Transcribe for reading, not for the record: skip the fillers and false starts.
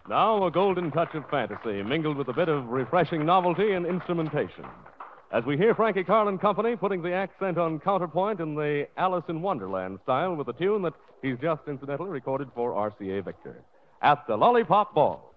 Now a golden touch of fantasy mingled with a bit of refreshing novelty in instrumentation. As we hear Frankie Carlin Company putting the accent on counterpoint in the Alice in Wonderland style with a tune that he's just incidentally recorded for RCA Victor. At the Lollipop Ball.